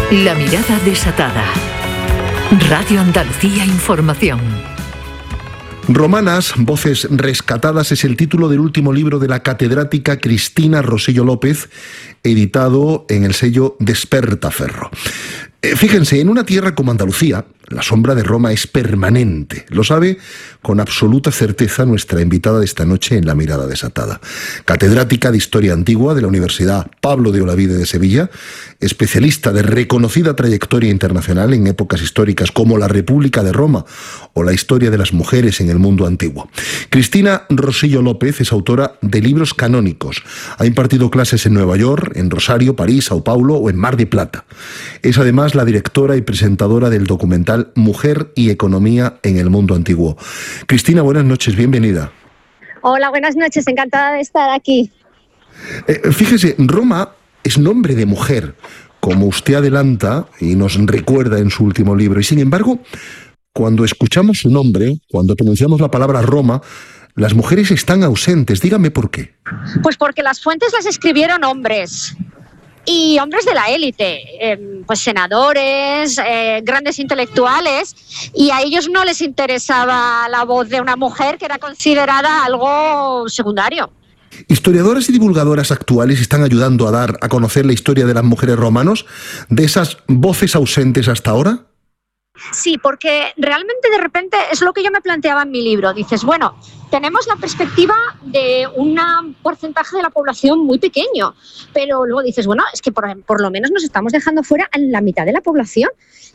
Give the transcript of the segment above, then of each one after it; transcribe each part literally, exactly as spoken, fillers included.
La mirada desatada. Radio Andalucía Información. Romanas, voces rescatadas es el título del último libro de la catedrática Cristina Rosillo López, editado en el sello Despertaferro. Eh, fíjense, en una tierra como Andalucía, la sombra de Roma es permanente. Lo sabe con absoluta certeza nuestra invitada de esta noche en La Mirada Desatada. Catedrática de Historia Antigua de la Universidad Pablo de Olavide de Sevilla, especialista de reconocida trayectoria internacional en épocas históricas como la República de Roma o la historia de las mujeres en el mundo antiguo. Cristina Rosillo López es autora de libros canónicos. Ha impartido clases en Nueva York, en Rosario, París, Sao Paulo o en Mar de Plata. Es además la directora y presentadora del documental Mujer y Economía en el Mundo Antiguo. Cristina, buenas noches, bienvenida. Hola, buenas noches, encantada de estar aquí. Eh, fíjese, Roma es nombre de mujer, como usted adelanta y nos recuerda en su último libro. Y sin embargo, cuando escuchamos su nombre, cuando pronunciamos la palabra Roma, las mujeres están ausentes. Dígame por qué. Pues porque las fuentes las escribieron hombres. Y hombres de la élite, eh, pues senadores, eh, grandes intelectuales, y a ellos no les interesaba la voz de una mujer que era considerada algo secundario. Historiadoras y divulgadoras actuales están ayudando a dar a conocer la historia de las mujeres romanos, de esas voces ausentes hasta ahora. Sí, porque realmente de repente es lo que yo me planteaba en mi libro. Dices, bueno, tenemos la perspectiva de un porcentaje de la población muy pequeño, pero luego dices, bueno, es que por, por lo menos nos estamos dejando fuera a la mitad de la población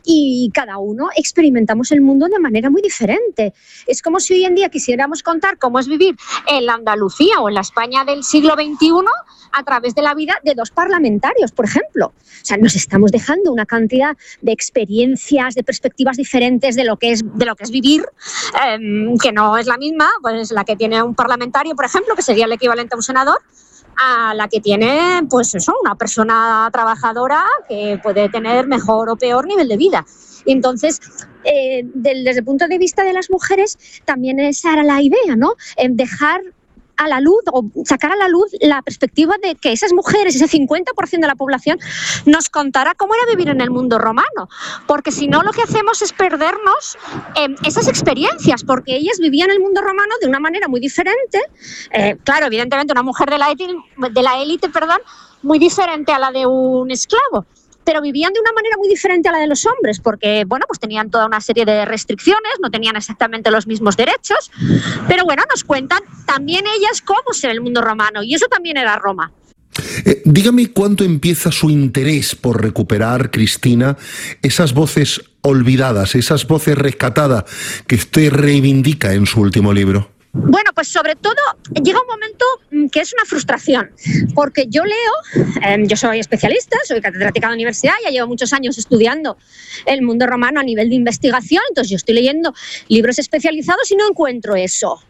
y cada uno experimentamos el mundo de manera muy diferente. Es como si hoy en día quisiéramos contar cómo es vivir en la Andalucía o en la España del siglo veintiuno a través de la vida de dos parlamentarios, por ejemplo. O sea, nos estamos dejando una cantidad de experiencias, de perspectivas diferentes de lo que es, de lo que es vivir, eh, que no es la misma, pues la que tiene un parlamentario, por ejemplo, que sería el equivalente a un senador, a la que tiene, pues eso, una persona trabajadora que puede tener mejor o peor nivel de vida. Y entonces, eh, del, desde el punto de vista de las mujeres, también esa era la idea, ¿no? Eh, dejar a la luz o sacar a la luz la perspectiva de que esas mujeres, ese cincuenta por ciento de la población, nos contara cómo era vivir en el mundo romano, porque si no lo que hacemos es perdernos eh, esas experiencias, porque ellas vivían el mundo romano de una manera muy diferente, eh, claro, evidentemente una mujer de la élite, de la élite, perdón, muy diferente a la de un esclavo, pero vivían de una manera muy diferente a la de los hombres, porque, bueno, pues tenían toda una serie de restricciones, no tenían exactamente los mismos derechos, pero bueno, nos cuentan también ellas cómo era el mundo romano, y eso también era Roma. Eh, dígame cuánto empieza su interés por recuperar, Cristina, esas voces olvidadas, esas voces rescatadas que usted reivindica en su último libro. Bueno, pues sobre todo llega un momento que es una frustración, porque yo leo, eh, yo soy especialista, soy catedrática de la universidad, ya llevo muchos años estudiando el mundo romano a nivel de investigación, entonces yo estoy leyendo libros especializados y no encuentro eso.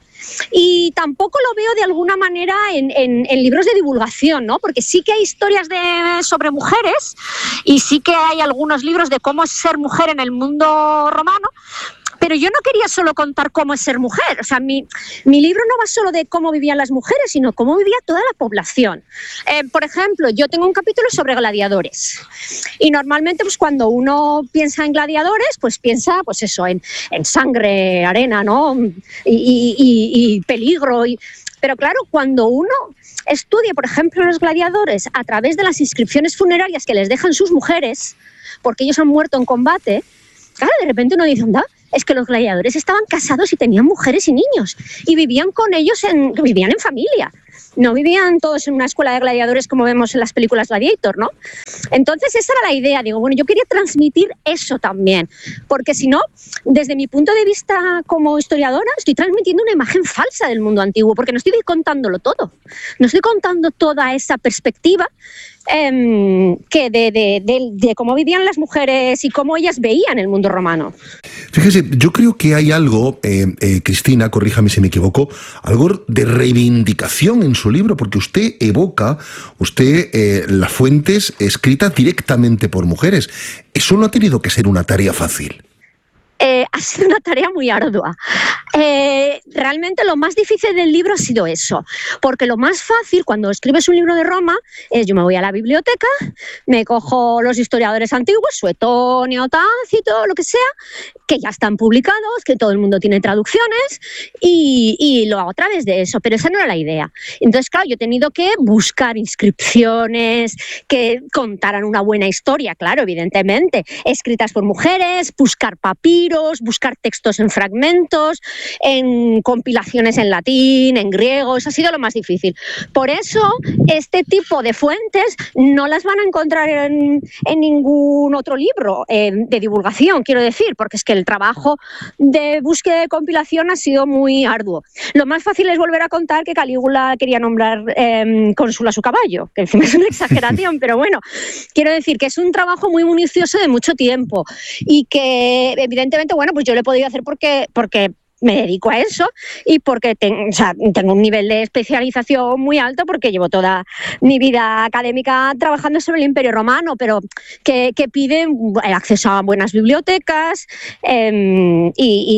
Y tampoco lo veo de alguna manera en, en, en libros de divulgación, ¿no? Porque sí que hay historias de, sobre mujeres y sí que hay algunos libros de cómo es ser mujer en el mundo romano. Pero yo no quería solo contar cómo es ser mujer. O sea, mi, mi libro no va solo de cómo vivían las mujeres, sino cómo vivía toda la población. Eh, por ejemplo, yo tengo un capítulo sobre gladiadores. Y normalmente, pues cuando uno piensa en gladiadores, pues piensa, pues eso, en, en sangre, arena, ¿no? Y, y, y peligro. Y... Pero claro, cuando uno estudia, por ejemplo, los gladiadores a través de las inscripciones funerarias que les dejan sus mujeres, porque ellos han muerto en combate, claro, de repente uno dice, anda, es que los gladiadores estaban casados y tenían mujeres y niños y vivían con ellos, en, vivían en familia. No vivían todos en una escuela de gladiadores como vemos en las películas Gladiator, ¿no? Entonces esa era la idea. Digo, bueno, yo quería transmitir eso también, porque si no, desde mi punto de vista como historiadora, estoy transmitiendo una imagen falsa del mundo antiguo, porque no estoy contándolo todo. No estoy contando toda esa perspectiva eh, que de, de, de, de cómo vivían las mujeres y cómo ellas veían el mundo romano. Fíjese, yo creo que hay algo, eh, eh, Cristina, corríjame si me equivoco, algo de reivindicación en su libro, porque usted evoca, usted eh, las fuentes escritas directamente por mujeres. Eso no ha tenido que ser una tarea fácil. eh, ha sido una tarea muy ardua. Eh, realmente lo más difícil del libro ha sido eso, porque lo más fácil cuando escribes un libro de Roma es yo me voy a la biblioteca, me cojo los historiadores antiguos, Suetonio, Tácito, lo que sea, que ya están publicados, que todo el mundo tiene traducciones y, y lo hago a través de eso, pero esa no era la idea. Entonces, claro, yo he tenido que buscar inscripciones que contaran una buena historia, claro, evidentemente, escritas por mujeres, buscar papiros, buscar textos en fragmentos, en compilaciones en latín, en griego, eso ha sido lo más difícil. Por eso, este tipo de fuentes no las van a encontrar en, en ningún otro libro eh, de divulgación, quiero decir, porque es que el trabajo de búsqueda de compilación ha sido muy arduo. Lo más fácil es volver a contar que Calígula quería nombrar eh, cónsul a su caballo, que encima es una exageración, pero bueno, quiero decir que es un trabajo muy minucioso de mucho tiempo y que evidentemente, bueno, pues yo lo he podido hacer porque, porque me dedico a eso y porque ten, o sea, tengo un nivel de especialización muy alto porque llevo toda mi vida académica trabajando sobre el Imperio Romano, pero que, que pide acceso a buenas bibliotecas eh, y,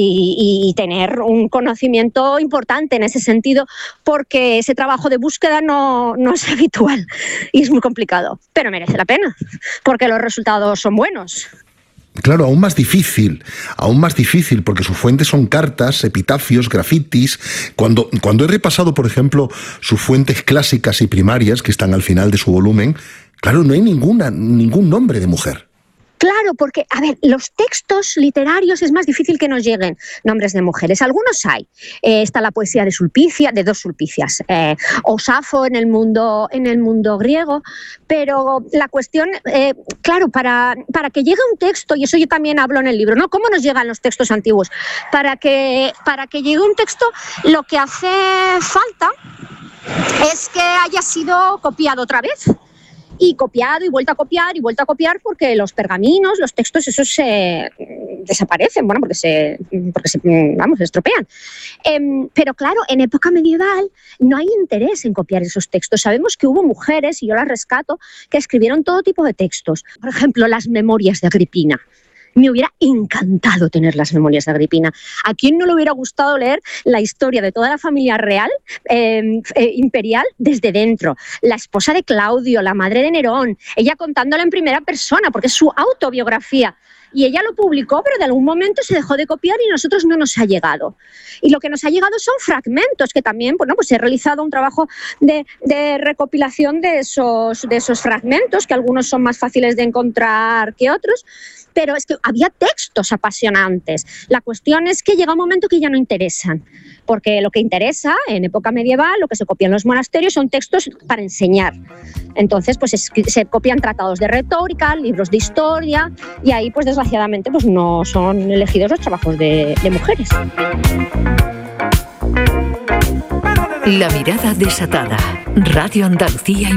y, y tener un conocimiento importante en ese sentido, porque ese trabajo de búsqueda no, no es habitual y es muy complicado, pero merece la pena porque los resultados son buenos. Claro, aún más difícil, aún más difícil, porque sus fuentes son cartas, epitafios, grafitis. Cuando, cuando he repasado, por ejemplo, sus fuentes clásicas y primarias, que están al final de su volumen, claro, no hay ninguna, ningún nombre de mujer. Claro, porque, a ver, los textos literarios es más difícil que nos lleguen nombres de mujeres. Algunos hay. Eh, está la poesía de Sulpicia, de dos Sulpicias, eh, o Safo en el mundo, en el mundo griego, pero la cuestión, eh, claro, para, para que llegue un texto, y eso yo también hablo en el libro, ¿no? ¿Cómo nos llegan los textos antiguos? Para que, para que llegue un texto, lo que hace falta es que haya sido copiado otra vez. Y copiado y vuelto a copiar y vuelto a copiar porque los pergaminos, los textos, esos se desaparecen, bueno, porque se, porque se, vamos, se estropean. Eh, pero claro, en época medieval no hay interés en copiar esos textos. Sabemos que hubo mujeres, y yo las rescato, que escribieron todo tipo de textos. Por ejemplo, las Memorias de Agripina. Me hubiera encantado tener las Memorias de Agripina. ¿A quién no le hubiera gustado leer la historia de toda la familia real, eh, eh, imperial, desde dentro? La esposa de Claudio, la madre de Nerón, ella contándola en primera persona, porque es su autobiografía. Y ella lo publicó, pero de algún momento se dejó de copiar y a nosotros no nos ha llegado. Y lo que nos ha llegado son fragmentos, que también, bueno, pues he realizado un trabajo de, de recopilación de esos, de esos fragmentos, que algunos son más fáciles de encontrar que otros, pero es que había textos apasionantes. La cuestión es que llega un momento que ya no interesan, porque lo que interesa en época medieval, lo que se copia en los monasterios son textos para enseñar. Entonces, pues es, se copian tratados de retórica, libros de historia, y ahí, pues desgraciadamente, pues no son elegidos los trabajos de, de mujeres. La mirada desatada. Radio Andalucía